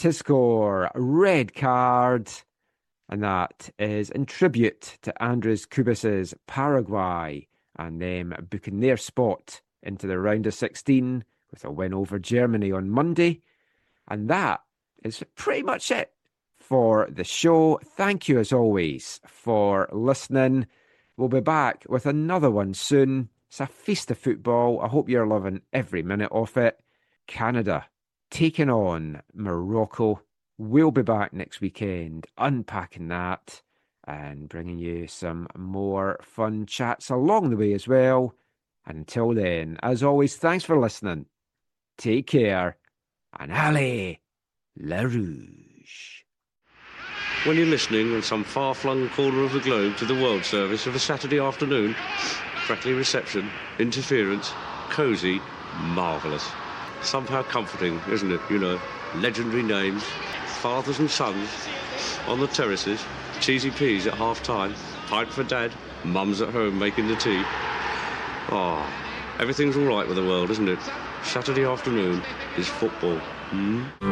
to score, red card. And that is in tribute to Andres Cubas's Paraguay and them booking their spot into the round of 16 with a win over Germany on Monday. And that is pretty much it for the show. Thank you, as always, for listening. We'll be back with another one soon. It's a feast of football. I hope you're loving every minute of it. Canada taking on Morocco. We'll be back next weekend unpacking that and bringing you some more fun chats along the way as well. And until then, as always, thanks for listening. Take care and allez, La Rouge. When you're listening in some far-flung corner of the globe to the World Service of a Saturday afternoon, crackly reception, interference, cosy, marvellous. Somehow comforting, isn't it? You know, legendary names, fathers and sons on the terraces, cheesy peas at half-time, pint for dad, mum's at home making the tea. Oh, everything's all right with the world, isn't it? Saturday afternoon is football.